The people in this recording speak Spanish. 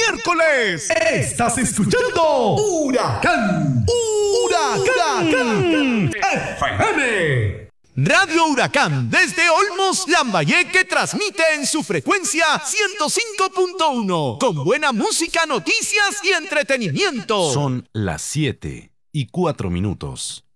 miércoles. Estás escuchando Huracán. Huracán FM. Radio Huracán desde Olmos, Lambayeque transmite en su frecuencia 105.1 con buena música, noticias y entretenimiento. Son las 7:04.